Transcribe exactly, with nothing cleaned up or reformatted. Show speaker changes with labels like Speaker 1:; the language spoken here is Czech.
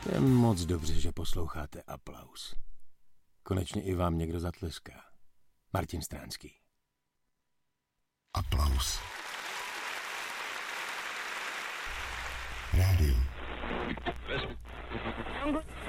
Speaker 1: Je moc dobře, že posloucháte Aplaus. Konečně i vám někdo zatleská. Martin Stránský.
Speaker 2: Aplaus. Rádio.